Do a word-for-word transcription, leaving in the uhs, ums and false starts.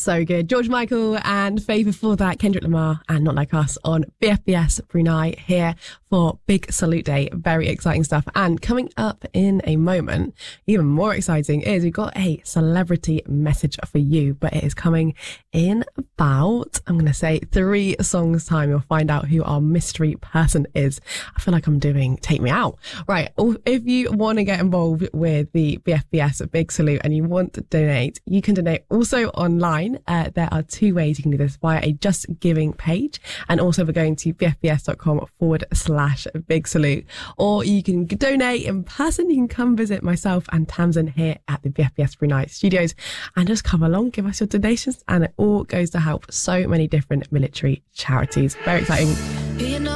So good. George Michael and Faye before that, Kendrick Lamar and Not Like Us on B F B S Brunei here for Big Salute Day. Very exciting stuff. And coming up in a moment, even more exciting, is we've got a celebrity message for you, but it is coming in about, I'm going to say, three songs time. You'll find out who our mystery person is. I feel like I'm doing Take Me Out. Right. If you want to get involved with the B F B S Big Salute and you want to donate, you can donate also online. Uh, there are two ways you can do this: via a Just Giving page, and also we're going to bfbs.com forward slash Big Salute, or you can donate in person. You can come visit myself and Tamsin here at the B F B S Brunei studios and just come along, give us your donations, and it all goes to help so many different military charities. Very exciting.